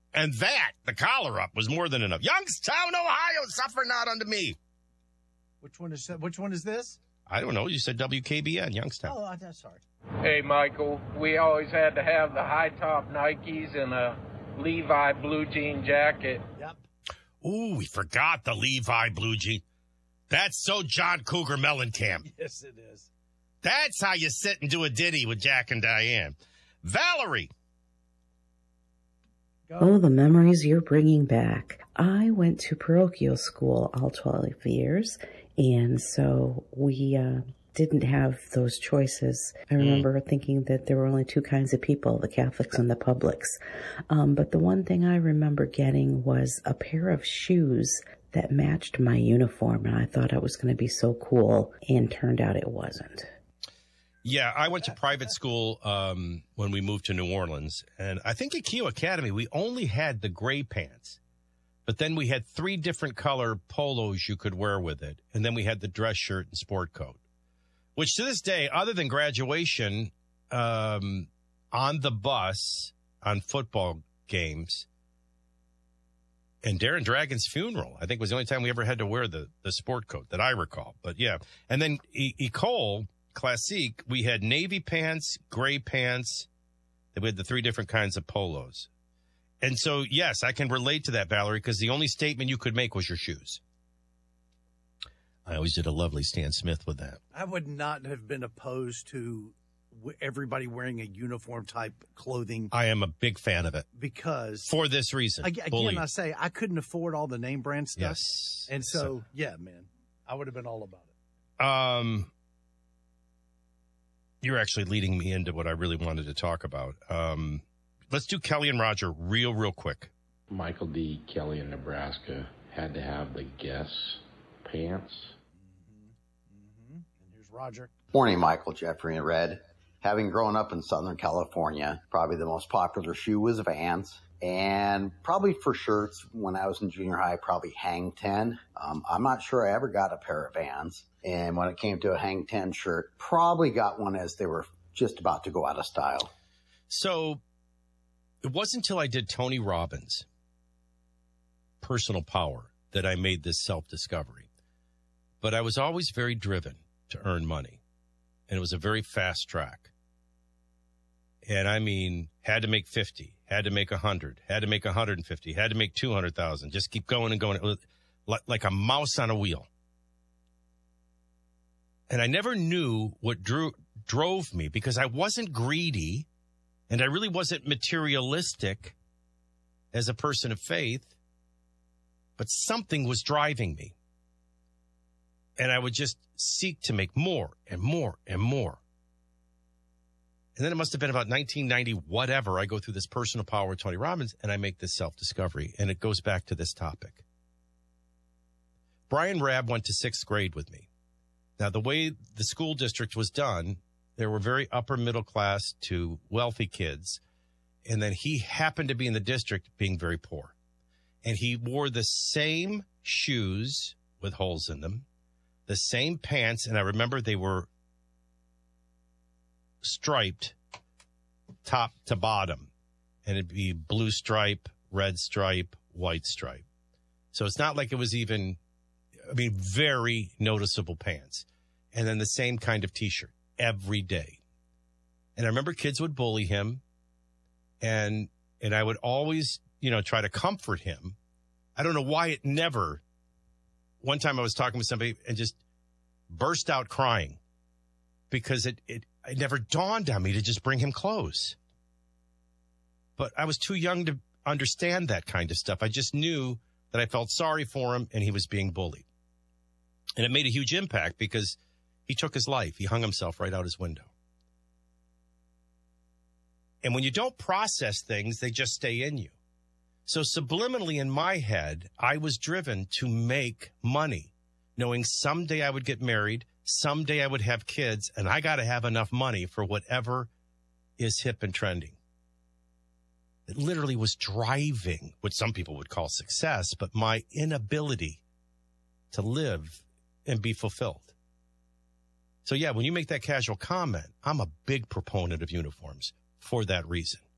And that, the collar up, was more than enough. Youngstown, Ohio, suffer not unto me. Which one is this? I don't know. You said WKBN, Youngstown. Oh, I'm sorry. Hey, Michael, we always had to have the high-top Nikes and a Levi blue jean jacket. Yep. Ooh, we forgot the Levi blue jean. That's so John Cougar Mellencamp. Yes, it is. That's how you sit and do a ditty with Jack and Diane. Valerie. Go. Oh, the memories you're bringing back. I went to parochial school all 12 years, and so we didn't have those choices. I remember thinking that there were only two kinds of people, the Catholics and the publics. But the one thing I remember getting was a pair of shoes that matched my uniform, and I thought it was going to be so cool, and turned out it wasn't. Yeah, I went to private school when we moved to New Orleans, and I think at Keogh Academy, we only had the gray pants, but then we had 3 different color polos you could wear with it, and then we had the dress shirt and sport coat, which to this day, other than graduation, on the bus, on football games, and Darren Dragon's funeral, I think was the only time we ever had to wear the sport coat that I recall. But yeah, and then Ecole Classique, we had navy pants, gray pants, then we had the 3 different kinds of polos. And so, yes, I can relate to that, Valerie, because the only statement you could make was your shoes. I always did a lovely Stan Smith with that. I would not have been opposed to everybody wearing a uniform type clothing. I am a big fan of it. Because for this reason. Again, I say I couldn't afford all the name brand stuff. Yes. And so, yeah, man, I would have been all about it. You're actually leading me into what I really wanted to talk about. Let's do Kelly and Roger real quick. Michael D. Kelly in Nebraska had to have the Guess pants. And here's Roger. Morning, Michael, Jeffrey, and Red. Having grown up in Southern California, probably the most popular shoe was Vans. And probably for shirts, when I was in junior high, probably Hang 10. I'm not sure I ever got a pair of Vans. And when it came to a Hang 10 shirt, probably got one as they were just about to go out of style. So it wasn't until I did Tony Robbins' Personal Power that I made this self-discovery. But I was always very driven to earn money. And it was a very fast track. And I mean, had to make 50, had to make 100, had to make 150, had to make 200,000. Just keep going and going. It was like a mouse on a wheel. And I never knew what drove me because I wasn't greedy and I really wasn't materialistic as a person of faith, but something was driving me. And I would just seek to make more and more and more. And then it must have been about 1990, whatever. I go through this Personal Power with Tony Robbins, and I make this self-discovery. And it goes back to this topic. Brian Rabb went to 6th grade with me. Now, the way the school district was done, there were very upper middle class to wealthy kids. And then he happened to be in the district being very poor. And he wore the same shoes with holes in them, the same pants, and I remember they were striped top to bottom, and it'd be blue stripe, red stripe, white stripe. So it's not like it was even, very noticeable pants. And then the same kind of T-shirt every day. And I remember kids would bully him, and I would always, try to comfort him. I don't know why it never. One time I was talking with somebody and just burst out crying because it never dawned on me to just bring him clothes. But I was too young to understand that kind of stuff. I just knew that I felt sorry for him and he was being bullied. And it made a huge impact because he took his life. He hung himself right out his window. And when you don't process things, they just stay in you. So subliminally in my head, I was driven to make money, knowing someday I would get married, someday I would have kids, and I got to have enough money for whatever is hip and trending. It literally was driving what some people would call success, but my inability to live and be fulfilled. So yeah, when you make that casual comment, I'm a big proponent of uniforms for that reason.